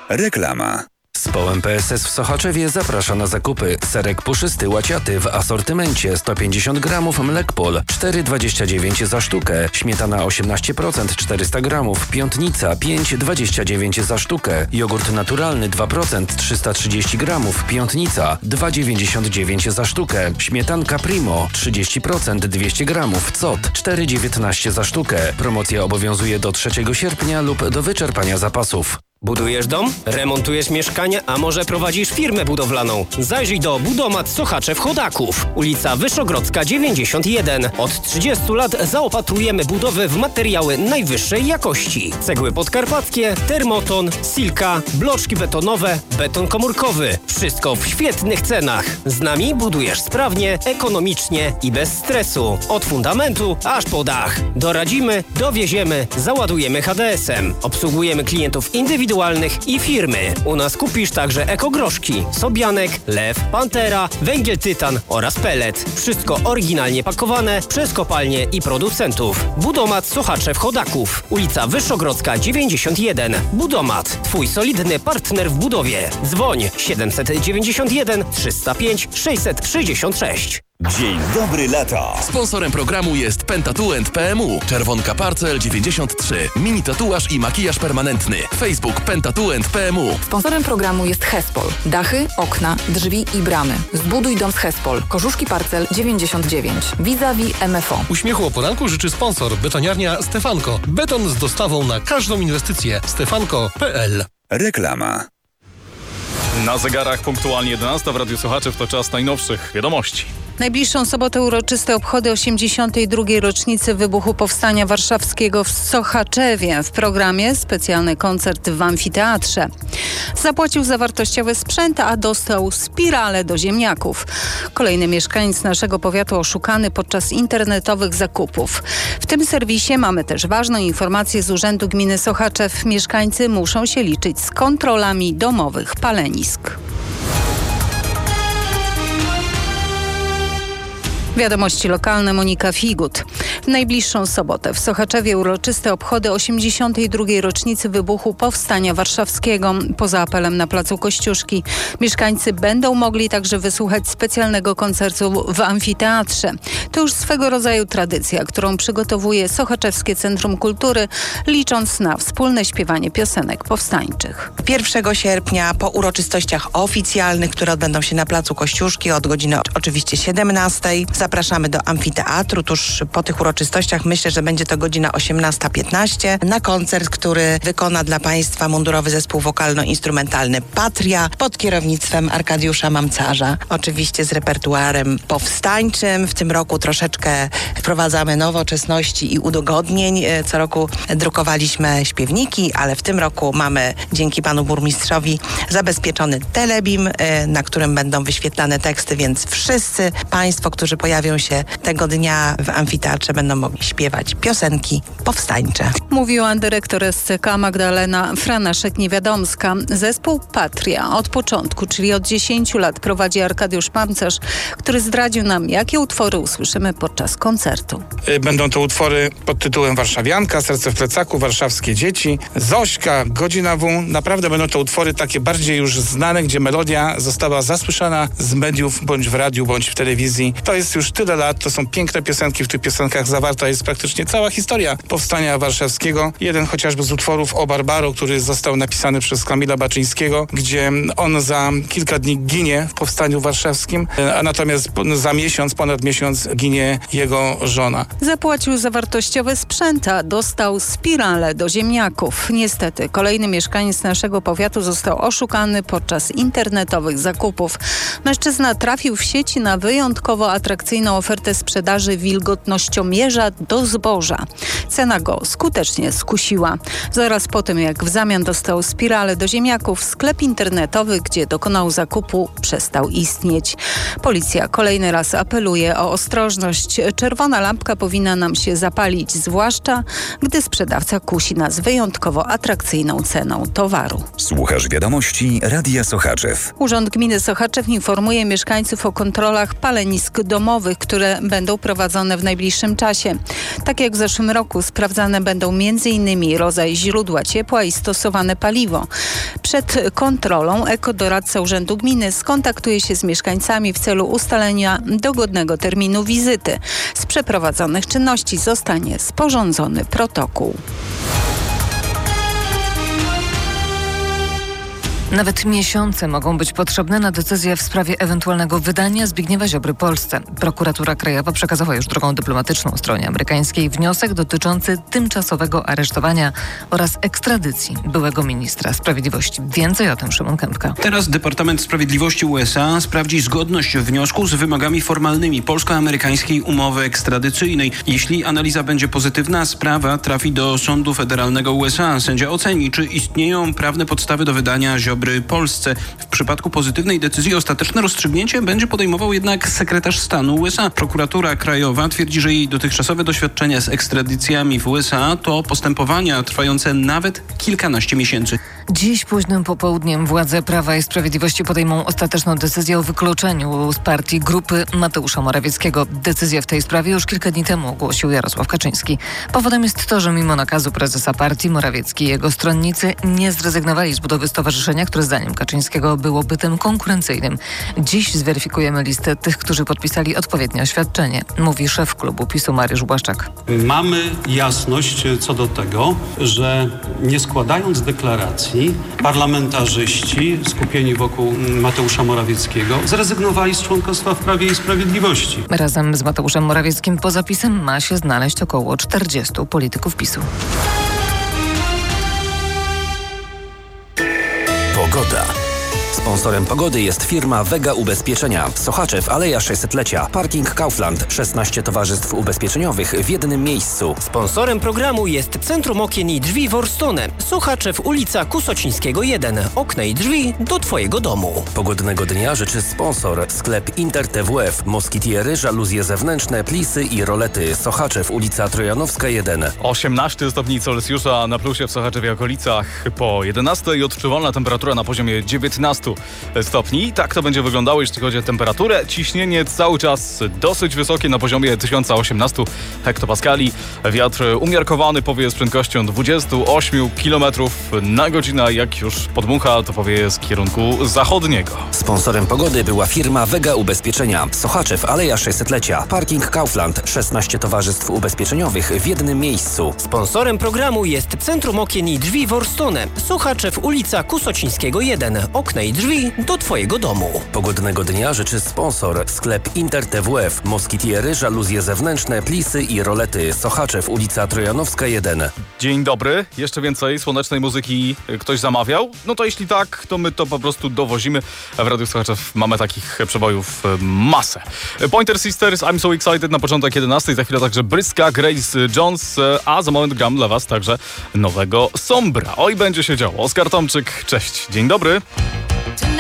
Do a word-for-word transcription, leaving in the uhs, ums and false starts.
Reklama. Społem P S S w Sochaczewie zaprasza na zakupy. Serek puszysty łaciaty w asortymencie sto pięćdziesiąt gramów, Mlekpol cztery dwadzieścia dziewięć za sztukę, śmietana osiemnaście procent czterysta gramów, Piątnica pięć dwadzieścia dziewięć za sztukę, jogurt naturalny dwa procent trzysta trzydzieści gramów, Piątnica dwa dziewięćdziesiąt dziewięć za sztukę, śmietanka Primo trzydzieści procent dwieście gramów, Cot cztery dziewiętnaście za sztukę. Promocja obowiązuje do trzeciego sierpnia lub do wyczerpania zapasów. Budujesz dom? Remontujesz mieszkanie? A może prowadzisz firmę budowlaną? Zajrzyj do Budomat Sochaczew Chodaków. Ulica Wyszogrodzka dziewięćdziesiąt jeden. Od trzydziestu lat zaopatrujemy budowę w materiały najwyższej jakości. Cegły podkarpackie, termoton, silka, bloczki betonowe, beton komórkowy. Wszystko w świetnych cenach. Z nami budujesz sprawnie, ekonomicznie i bez stresu. Od fundamentu aż po dach. Doradzimy, dowieziemy, załadujemy H D S-em. Obsługujemy klientów indywidualnych i firmy. U nas kupisz także ekogroszki, Sobianek, Lew, Pantera, węgiel tytan oraz pellet. Wszystko oryginalnie pakowane przez kopalnie i producentów. Budomat Sochaczew Chodaków. Ulica Wyszogrodzka dziewięćdziesiąt jeden. Budomat. Twój solidny partner w budowie. Dzwoń siedemset dziewięćdziesiąt jeden trzysta pięć sześćset sześćdziesiąt sześć. Dzień dobry lata. Sponsorem programu jest Pentatu and P M U. Czerwonka Parcel dziewięćdziesiąt trzy. Mini tatuaż i makijaż permanentny. Facebook Pentatu and P M U. Sponsorem programu jest Hespol. Dachy, okna, drzwi i bramy. Zbuduj dom z Hespol. Korzuszki Parcel dziewięćdziesiąt dziewięć. Vis-a-vis M F O. Uśmiechu o poranku życzy sponsor. Betoniarnia Stefanko. Beton z dostawą na każdą inwestycję. stefanko kropka p l. Reklama. Na zegarach punktualnie jedenasta w Radiu Sochaczew to czas najnowszych wiadomości. Najbliższą sobotę uroczyste obchody osiemdziesiątej drugiej rocznicy wybuchu Powstania Warszawskiego w Sochaczewie. W programie specjalny koncert w amfiteatrze. Zapłacił za wartościowy sprzęt, a dostał spiralę do ziemniaków. Kolejny mieszkaniec naszego powiatu oszukany podczas internetowych zakupów. W tym serwisie mamy też ważną informację z Urzędu Gminy Sochaczew. Mieszkańcy muszą się liczyć z kontrolami domowych palenisk. Wiadomości lokalne, Monika Figut. W najbliższą sobotę w Sochaczewie uroczyste obchody osiemdziesiątej drugiej rocznicy wybuchu Powstania Warszawskiego. Poza apelem na placu Kościuszki mieszkańcy będą mogli także wysłuchać specjalnego koncertu w amfiteatrze. To już swego rodzaju tradycja, którą przygotowuje Sochaczewskie Centrum Kultury, licząc na wspólne śpiewanie piosenek powstańczych. pierwszego sierpnia po uroczystościach oficjalnych, które odbędą się na placu Kościuszki od godziny oczywiście siedemnastej. Zapraszamy do amfiteatru. Tuż po tych uroczystościach myślę, że będzie to godzina osiemnasta piętnaście na koncert, który wykona dla Państwa mundurowy zespół wokalno-instrumentalny Patria pod kierownictwem Arkadiusza Mamcarza. Oczywiście z repertuarem powstańczym. W tym roku troszeczkę wprowadzamy nowoczesności i udogodnień. Co roku drukowaliśmy śpiewniki, ale w tym roku mamy dzięki panu burmistrzowi zabezpieczony telebim, na którym będą wyświetlane teksty, więc wszyscy Państwo, którzy pojawią się tego dnia w amfiteatrze, będą mogli śpiewać piosenki powstańcze. Mówiła dyrektor S C K Magdalena Franaszek-Niewiadomska. Zespół Patria od początku, czyli od dziesięciu lat prowadzi Arkadiusz Mamcarz, który zdradził nam, jakie utwory usłyszymy podczas koncertu. Będą to utwory pod tytułem Warszawianka, Serce w plecaku, Warszawskie dzieci, Zośka, Godzina W. Naprawdę będą to utwory takie bardziej już znane, gdzie melodia została zasłyszana z mediów, bądź w radiu, bądź w telewizji. To jest już tyle lat, to są piękne piosenki, w tych piosenkach zawarta jest praktycznie cała historia Powstania Warszawskiego. Jeden chociażby z utworów o Barbaro, który został napisany przez Kamila Baczyńskiego, gdzie on za kilka dni ginie w Powstaniu Warszawskim, a natomiast za miesiąc, ponad miesiąc ginie jego żona. Zapłacił za wartościowe sprzęt, a dostał spiralę do ziemniaków. Niestety, kolejny mieszkaniec naszego powiatu został oszukany podczas internetowych zakupów. Mężczyzna trafił w sieci na wyjątkowo atrakcyjną ofertę sprzedaży wilgotnościomierza do zboża. Cena go skutecznie skusiła. Zaraz po tym, jak w zamian dostał spiralę do ziemniaków, sklep internetowy, gdzie dokonał zakupu, przestał istnieć. Policja kolejny raz apeluje o ostrożność. Czerwona lampka powinna nam się zapalić, zwłaszcza gdy sprzedawca kusi nas wyjątkowo atrakcyjną ceną towaru. Słuchasz wiadomości Radia Sochaczew. Urząd Gminy Sochaczew informuje mieszkańców o kontrolach palenisk domowych, które będą prowadzone w najbliższym czasie. Tak jak w zeszłym roku sprawdzane będą m.in. rodzaj źródła ciepła i stosowane paliwo. Przed kontrolą ekodoradca Urzędu Gminy skontaktuje się z mieszkańcami w celu ustalenia dogodnego terminu wizyty. Z przeprowadzonych czynności zostanie sporządzony protokół. Nawet miesiące mogą być potrzebne na decyzję w sprawie ewentualnego wydania Zbigniewa Ziobry Polsce. Prokuratura Krajowa przekazała już drogą dyplomatyczną stronie amerykańskiej wniosek dotyczący tymczasowego aresztowania oraz ekstradycji byłego ministra sprawiedliwości. Więcej o tym Szymon Kępka. Teraz Departament Sprawiedliwości U S A sprawdzi zgodność wniosku z wymogami formalnymi polsko-amerykańskiej umowy ekstradycyjnej. Jeśli analiza będzie pozytywna, sprawa trafi do Sądu Federalnego U S A. Sędzia oceni, czy istnieją prawne podstawy do wydania Ziobry Polsce. W przypadku pozytywnej decyzji ostateczne rozstrzygnięcie będzie podejmował jednak sekretarz stanu U S A. Prokuratura Krajowa twierdzi, że jej dotychczasowe doświadczenia z ekstradycjami w U S A to postępowania trwające nawet kilkanaście miesięcy. Dziś późnym popołudniem władze Prawa i Sprawiedliwości podejmą ostateczną decyzję o wykluczeniu z partii grupy Mateusza Morawieckiego. Decyzję w tej sprawie już kilka dni temu ogłosił Jarosław Kaczyński. Powodem jest to, że mimo nakazu prezesa partii Morawiecki i jego stronnicy nie zrezygnowali z budowy stowarzyszenia, które zdaniem Kaczyńskiego było bytem konkurencyjnym. Dziś zweryfikujemy listę tych, którzy podpisali odpowiednie oświadczenie, mówi szef klubu PiSu Mariusz Błaszczak. Mamy jasność co do tego, że nie składając deklaracji, parlamentarzyści skupieni wokół Mateusza Morawieckiego zrezygnowali z członkostwa w Prawie i Sprawiedliwości. Razem z Mateuszem Morawieckim poza PiS-em ma się znaleźć około czterdziestu polityków PiSu. Pogoda. Sponsorem pogody jest firma Vega Ubezpieczenia. Sochaczew, Aleja sześćsetlecia. Parking Kaufland. szesnaście towarzystw ubezpieczeniowych w jednym miejscu. Sponsorem programu jest Centrum Okien i Drzwi Worstone. Sochaczew, ulica Kusocińskiego jeden. Okna i drzwi do Twojego domu. Pogodnego dnia życzy sponsor. Sklep Inter T W F. Moskitiery, żaluzje zewnętrzne, plisy i rolety. Sochaczew, ulica Trojanowska jeden. osiemnaście stopni Celsjusza na plusie w Sochaczewie okolicach. Po jedenastej odczuwalna temperatura na poziomie dziewiętnaście stopni. Tak to będzie wyglądało, jeśli chodzi o temperaturę. Ciśnienie cały czas dosyć wysokie na poziomie tysiąc osiemnaście hektopaskali. Wiatr umiarkowany powieje z prędkością dwadzieścia osiem kilometrów na godzinę. Jak już podmucha, to powieje z kierunku zachodniego. Sponsorem pogody była firma Vega Ubezpieczenia. Sochaczew, Aleja sześćsetlecia. Parking Kaufland. szesnaście towarzystw ubezpieczeniowych w jednym miejscu. Sponsorem programu jest Centrum Okien i Drzwi Worstone. Sochaczew, ulica Kusocińskiego jeden. Okna i drzwi do Twojego domu. Pogodnego dnia życzy sponsor. Sklep Inter T W F. Moskitiery, żaluzje zewnętrzne, plisy i rolety. Sochaczew, ulica Trojanowska jeden. Dzień dobry. Jeszcze więcej słonecznej muzyki ktoś zamawiał? No to jeśli tak, to my to po prostu dowozimy. W Radiu Sochaczew mamy takich przebojów masę. Pointer Sisters, I'm So Excited na początek jedenastej. Za chwilę także Bryska, Grace Jones, a za moment gram dla Was także nowego Sombra. Oj, będzie się działo. Oskar Tomczyk, cześć. Dzień dobry.